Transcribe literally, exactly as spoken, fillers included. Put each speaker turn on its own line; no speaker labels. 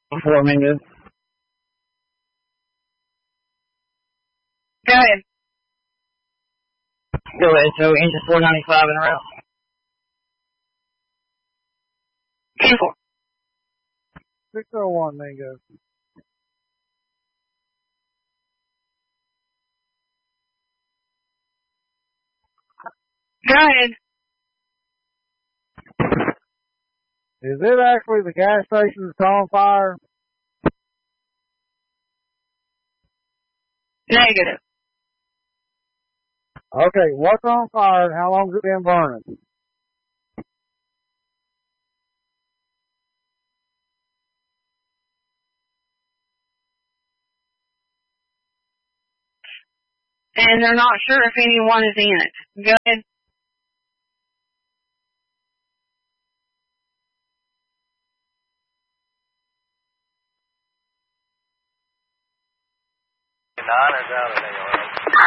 Four minutes. Go ahead. Go ahead. So into four ninety-five in a row. Ten four.
Six oh one, Mango.
Go ahead.
Is it actually the gas station that's on fire?
Negative.
Okay, what's on fire and how long's it been burning?
And they're not sure if anyone is in it. Go ahead.
Nine is out of there.